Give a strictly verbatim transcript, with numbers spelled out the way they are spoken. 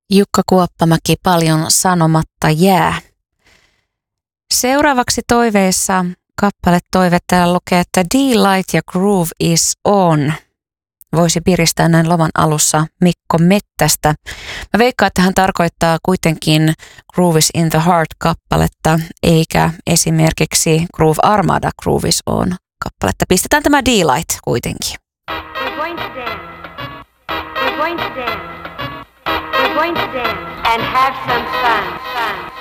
Jukka Kuoppamäki, paljon sanomatta jää. Seuraavaksi toiveissa kappale toive täällä lukee, että D-Light ja Groove is on. Voisi piristää näin loman alussa Mikko Mettästä. Mä veikkaan, että hän tarkoittaa kuitenkin Groove is in the Heart-kappaletta, eikä esimerkiksi Groove Armada Groove is on kappaletta. Pistetään tämä D-Light kuitenkin. We're going to dance. We're going to dance. We're going to dance and have some fun. Fun.